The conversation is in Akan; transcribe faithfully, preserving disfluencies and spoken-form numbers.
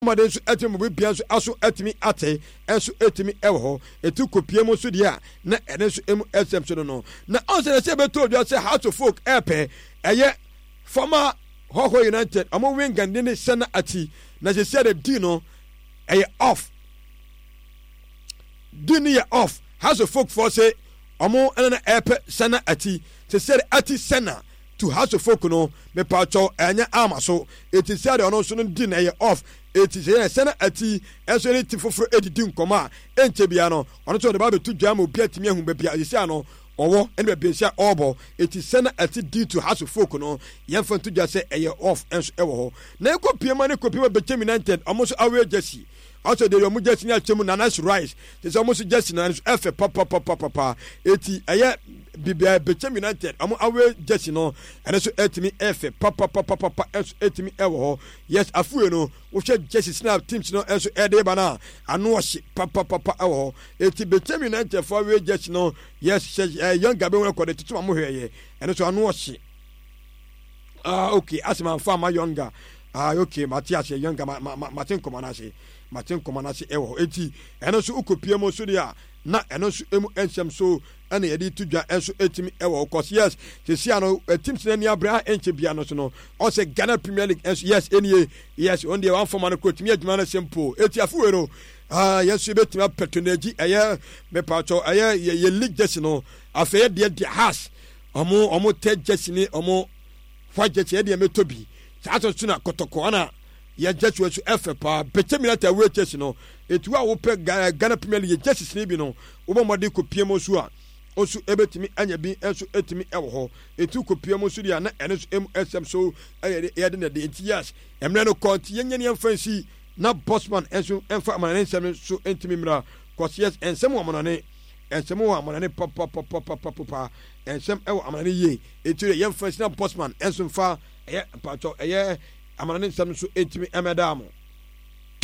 made nso etimi mo bia nso aso etimi ate enso etimi ewo ho etu kopie mo so dia na ene nso emu esem so no na on se se beto odwa se how to folk epe eye former Hoho United amo win gandini sana ati na se se de di no eye off dini ya off how to folk for say amo ene epe sana ati se se ati sana to house of folk no me pacho enya amaso eti se de ono so no di na ye off eti se sena ati enso ni ti foforo edidi nkoma enche bia no ono so de ba betu dwa ma obi atimi ahu ba bia ese ano owo ene be bia obo eti sena ati di to house of folk no ye fa tu dwa se eye off enso ewo ho na ekopie ma ne kopie be Bechem United omo so awe jesi also de omo jesi ni achemu na nice rice se omo so jesi na efe papa papa papa eti eye bibia Bechem United amo awe jesi no ene so etimi efe papa papa papa enso etimi ewo ho yes afuwe no wo hwe jesi snap teams no enso ede ba na ano ohye papa papa ewo ho eti Bechem United for awe jesi no yes young gabe won ko de tutuma mo hweye ene so ano ohye ah okay asema fama younger ah okay Matias younger Martin Komanase Martin Komanase ewo eti ene so ukopie mo so dia na eno so emu ensem so ene yedi tudwa enso etimi ewo cause yes se sia no teams na ni abra enche bia no so no o se Ghana Premier League enso yes enie yes on the one form na ko timi adwuma na simple eti afuwe no ah yes you betimi patronage eye me pacho eye ye league just no afa de de has omo omo te just ni omo fa just ye de metobi sa so tuna kotoko na ya just we so efe pa Bechem United we just no etu a wo pe Ghana Premier League just ni bi no wo bo mode kopie mo so a osu ebetimi anya bi enso etimi ewo ho etu kopie mo so dia na ene so em sm so eye de na de yes emre no court yenyane emfansi na Bosman enso emfa amane nsem so entimi mra cause yes ensem wo amane ensem wo amane papa papa papa papa ensem ewo amane ye etu ye emfansi na Bosman enso mfa eye pato eye amane nsem so entimi emedamo